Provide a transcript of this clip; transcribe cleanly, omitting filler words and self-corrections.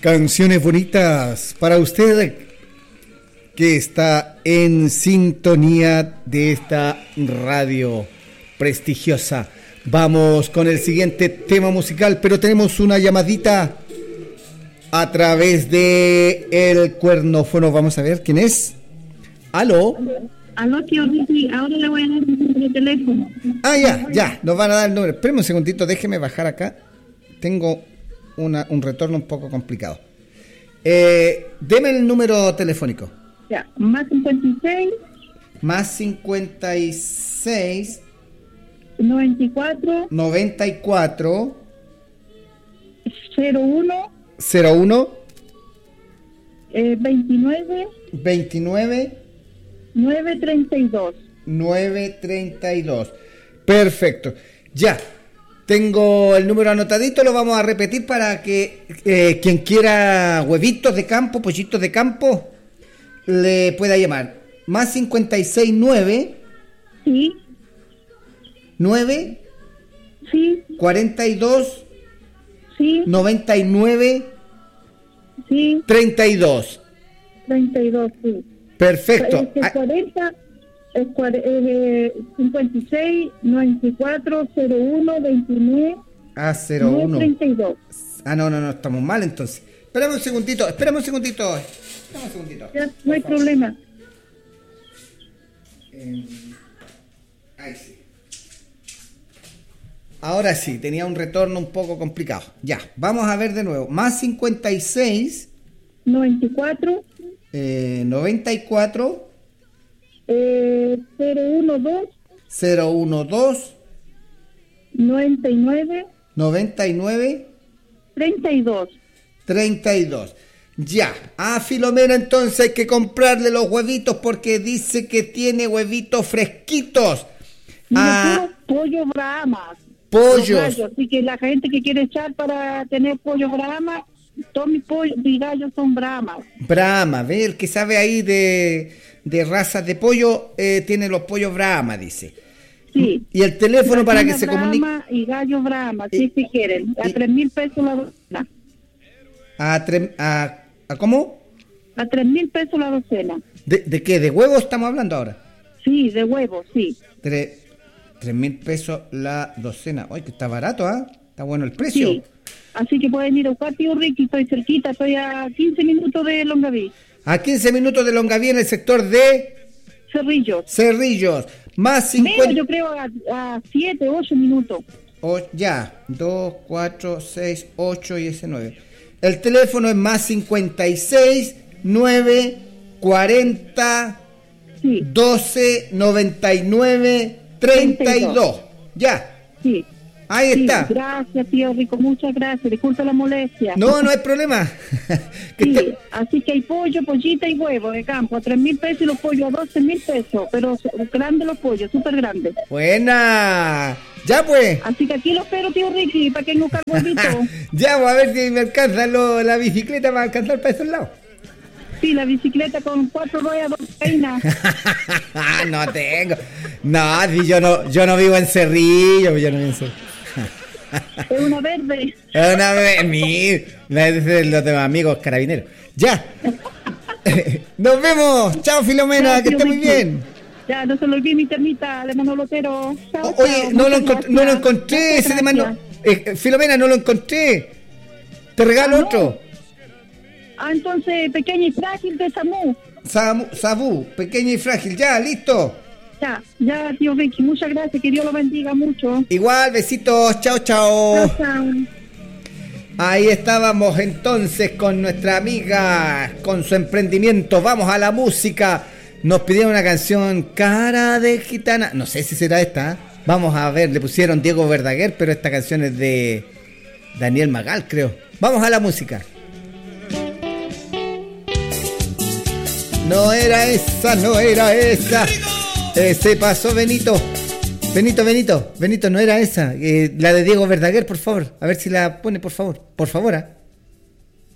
Canciones bonitas para usted que está en sintonía de esta radio prestigiosa. Vamos con el siguiente tema musical, pero tenemos una llamadita a través de el cuernófono. Vamos a ver quién es. ¿Aló? Aló, tío Ricky, ahora le voy a dar el número de teléfono. Ah, ya, nos van a dar el número. Espérame un segundito, déjeme bajar acá. Tengo un retorno un poco complicado. Deme el número telefónico. Ya, más 56. Más 56. 94. 94. 01. 01. 29. 29. 932. 932. Perfecto. Ya. Tengo el número anotadito, lo vamos a repetir para que quien quiera huevitos de campo, pollitos de campo, le pueda llamar. Más 569. Sí. 9. Sí. 42. Sí. 99. Sí. 32. 32, sí. Perfecto. Es 40, es 56, 94, 01, 29. Ah, 01. 32. Ah, no, estamos mal entonces. Espérame un segundito. Ya, no hay problema. Ahí sí. Ahora sí, tenía un retorno un poco complicado. Ya, vamos a ver de nuevo. Más 56. 94. 94. 012. 012. 99. 99. 32. 32. Ya. A Filomena entonces hay que comprarle los huevitos porque dice que tiene huevitos fresquitos. Pollo Brahma. Pollos. Así que la gente que quiere echar para tener pollo Brahma, todos mis gallos son Brahma. Brahma, ve, el que sabe ahí de razas de pollo, tiene los pollos Brahma, dice. Sí. Y el teléfono para que se comunique. Brahma y gallo Brahma, si quieren. A 3,000 pesos la docena. ¿A cómo? A 3,000 pesos la docena. ¿De qué? ¿De huevos estamos hablando ahora? Sí, de huevos, sí. 3,000 pesos la docena. Uy, que está barato, ¿ah? Está bueno el precio. Sí. Así que pueden ir a buscar, tío Ricky, estoy cerquita, estoy a 15 minutos de Longaví. A 15 minutos de Longaví en el sector de... Cerrillos. Más 50... Menos, yo creo a 7, 8 minutos. Ya, 2, 4, 6, 8 y ese 9. El teléfono es más 56 9 40 sí. 12 99 32. Ya. Sí. Ahí está. Gracias, tío Rico, muchas gracias. Disculpa la molestia. No hay problema. Sí, así que hay pollo, pollita y huevo de campo a 3,000 pesos y los pollos a 12,000 pesos. Pero grandes los pollos, súper grandes. Buena. Ya pues. Así que aquí lo espero, tío Ricky, para que no cargue huevito. Ya, pues a ver si me alcanza la bicicleta para alcanzar para esos lados. Sí, la bicicleta con 4 ruedas, 2 peinas. No tengo. No, yo no vivo en Cerrillo, yo no vivo en Cerrillo. Es una verde. Es una verde. Los demás amigos carabineros. Ya. Nos vemos. Chao, Filomena, que esté muy bien. Ya, no se lo olvide mi termita de Manolotero. Chao, oye, no lo encontré ese de mano. Filomena, no lo encontré. Te regalo otro. Entonces, Pequeña y Frágil de Samu. Sabu, Pequeña y Frágil. Ya, listo. Ya, tío Vicky, muchas gracias, que Dios lo bendiga mucho. Igual, besitos, chao. Chao. Ahí estábamos entonces con nuestra amiga, con su emprendimiento. Vamos a la música. Nos pidieron una canción, Cara de Gitana. No sé si será esta, ¿eh? Vamos a ver, le pusieron Diego Verdaguer, pero esta canción es de Daniel Magal, creo. Vamos a la música. No era esa. Se pasó Benito, no era esa. La de Diego Verdaguer, por favor. A ver si la pone, por favor. Por favor, ¿eh?